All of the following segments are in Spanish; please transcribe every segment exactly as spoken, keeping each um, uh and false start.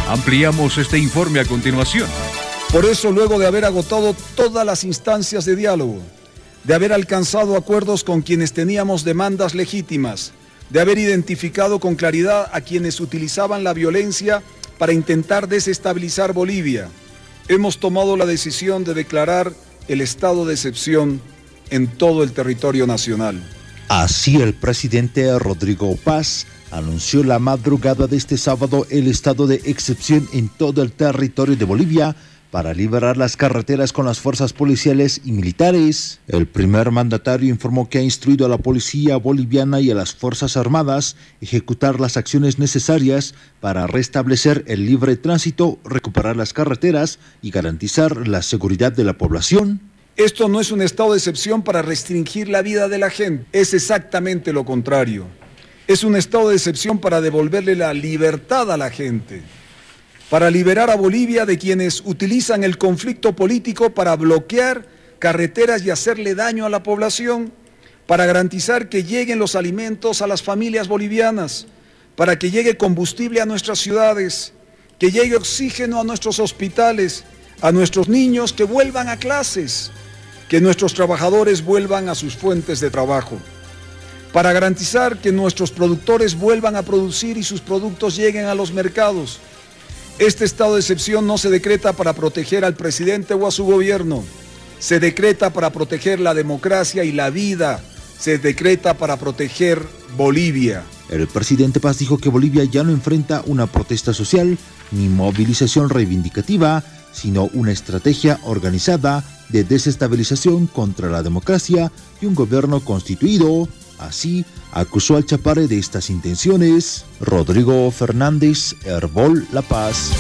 Ampliamos este informe a continuación. Por eso, luego de haber agotado todas las instancias de diálogo, de haber alcanzado acuerdos con quienes teníamos demandas legítimas, de haber identificado con claridad a quienes utilizaban la violencia para intentar desestabilizar Bolivia, hemos tomado la decisión de declarar el estado de excepción en todo el territorio nacional. Así el presidente Rodrigo Paz anunció la madrugada de este sábado el estado de excepción en todo el territorio de Bolivia para liberar las carreteras con las fuerzas policiales y militares. El primer mandatario informó que ha instruido a la policía boliviana y a las Fuerzas Armadas a ejecutar las acciones necesarias para restablecer el libre tránsito, recuperar las carreteras y garantizar la seguridad de la población. Esto no es un estado de excepción para restringir la vida de la gente, es exactamente lo contrario. Es un estado de excepción para devolverle la libertad a la gente, para liberar a Bolivia de quienes utilizan el conflicto político para bloquear carreteras y hacerle daño a la población, para garantizar que lleguen los alimentos a las familias bolivianas, para que llegue combustible a nuestras ciudades, que llegue oxígeno a nuestros hospitales, a nuestros niños que vuelvan a clases, que nuestros trabajadores vuelvan a sus fuentes de trabajo, para garantizar que nuestros productores vuelvan a producir y sus productos lleguen a los mercados. Este estado de excepción no se decreta para proteger al presidente o a su gobierno, se decreta para proteger la democracia y la vida, se decreta para proteger Bolivia. El presidente Paz dijo que Bolivia ya no enfrenta una protesta social ni movilización reivindicativa, sino una estrategia organizada de desestabilización contra la democracia y un gobierno constituido. Así, acusó al Chapare de estas intenciones. Rodrigo Fernández, Herbol La Paz.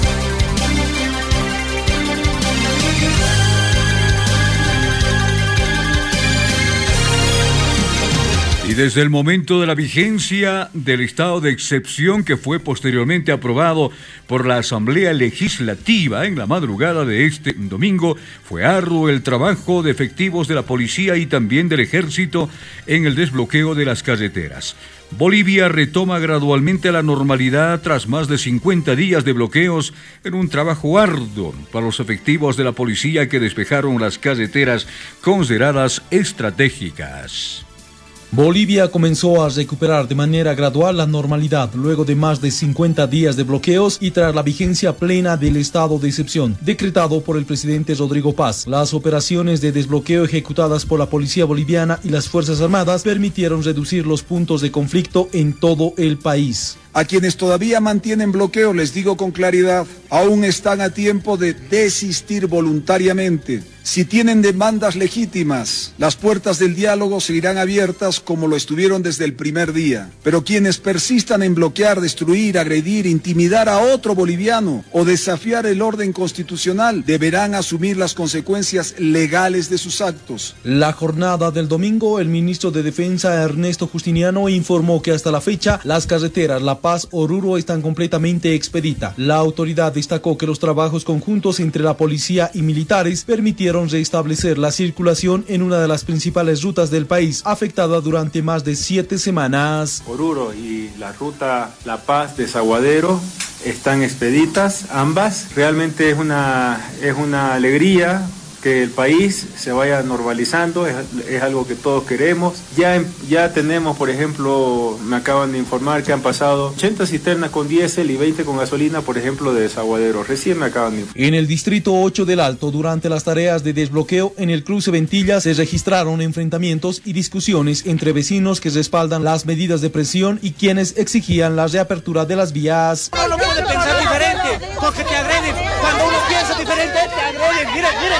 Y desde el momento de la vigencia del estado de excepción que fue posteriormente aprobado por la Asamblea Legislativa en la madrugada de este domingo, fue arduo el trabajo de efectivos de la policía y también del ejército en el desbloqueo de las carreteras. Bolivia retoma gradualmente la normalidad tras más de cincuenta días de bloqueos en un trabajo arduo para los efectivos de la policía que despejaron las carreteras consideradas estratégicas. Bolivia comenzó a recuperar de manera gradual la normalidad luego de más de cincuenta días de bloqueos y tras la vigencia plena del estado de excepción, decretado por el presidente Rodrigo Paz. Las operaciones de desbloqueo ejecutadas por la Policía Boliviana y las Fuerzas Armadas permitieron reducir los puntos de conflicto en todo el país. A quienes todavía mantienen bloqueo les digo con claridad, aún están a tiempo de desistir voluntariamente. Si tienen demandas legítimas, las puertas del diálogo seguirán abiertas como lo estuvieron desde el primer día. Pero quienes persistan en bloquear, destruir, agredir, intimidar a otro boliviano o desafiar el orden constitucional deberán asumir las consecuencias legales de sus actos. La jornada del domingo, el ministro de Defensa Ernesto Justiniano informó que hasta la fecha las carreteras La Paz Oruro están completamente expeditas. La autoridad destacó que los trabajos conjuntos entre la policía y militares permitieron restablecer la circulación en una de las principales rutas del país, afectada durante más de siete semanas. Oruro y la ruta La Paz Desaguadero están expeditas, ambas. Realmente es una, es una alegría que el país se vaya normalizando, es, es algo que todos queremos. Ya, ya tenemos, por ejemplo, me acaban de informar que han pasado ochenta cisternas con diésel y veinte con gasolina, por ejemplo, de Desaguadero. Recién me acaban de informar. En el distrito ocho del Alto, durante las tareas de desbloqueo en el cruce Ventilla, se registraron enfrentamientos y discusiones entre vecinos que respaldan las medidas de presión y quienes exigían la reapertura de las vías. Uno puede pensar diferente, porque te agreden. Cuando uno piensa diferente, te agreden. Mire, mire,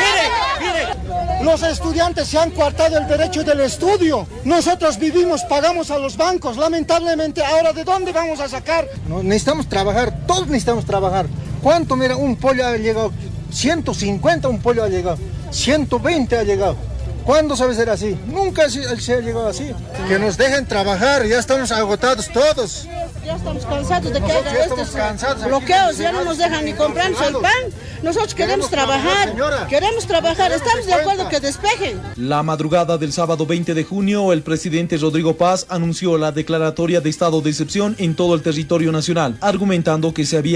mire, mire. Los estudiantes se han coartado el derecho del estudio. Nosotros vivimos, pagamos a los bancos. Lamentablemente, ahora ¿de dónde vamos a sacar? No, necesitamos trabajar, todos necesitamos trabajar. ¿Cuánto? Mira, un pollo ha llegado, ciento cincuenta un pollo ha llegado, ciento veinte ha llegado. ¿Cuándo sabe ser así? Nunca se, se ha llegado así. Que nos dejen trabajar, ya estamos agotados todos. Ya estamos cansados de que haya estos bloqueos, ya no nos dejan ni comprarnos el pan. Nosotros queremos trabajar, queremos trabajar, estamos de acuerdo que despejen. La madrugada del sábado veinte de junio, el presidente Rodrigo Paz anunció la declaratoria de estado de excepción en todo el territorio nacional, argumentando que se había